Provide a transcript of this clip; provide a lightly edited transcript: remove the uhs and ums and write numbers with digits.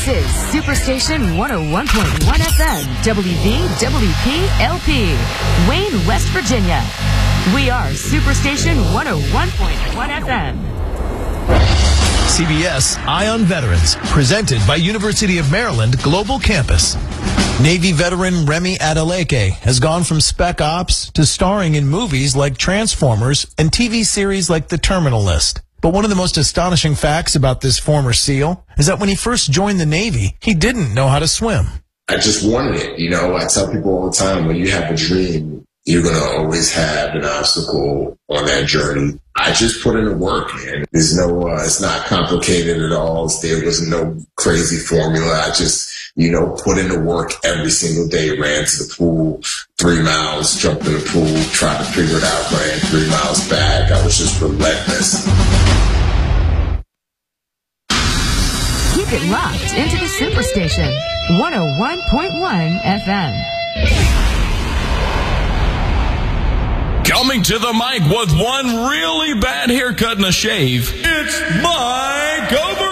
This is Superstation 101.1 FM, WVWP LP, Wayne, West Virginia. We are Superstation 101.1 FM. CBS Eye on Veterans, presented by University of Maryland Global Campus. Navy veteran Remy Adeleke has gone from spec ops to starring in movies like Transformers and TV series like The Terminal List. But one of the most astonishing facts about this former SEAL is that when he first joined the Navy, he didn't know how to swim. I just wanted it. You know, I tell people all the time, when you have a dream, you're going to always have an obstacle on that journey. I just put in the work, and there's no, it's not complicated at all. There was no crazy formula. I just, put in the work every single day, ran to the pool 3 miles, jumped in the pool, tried to figure it out, ran 3 miles back. I was just relentless. Keep it locked into the Superstation 101.1 FM. Coming to the mic with one really bad haircut and a shave, it's Mike Over.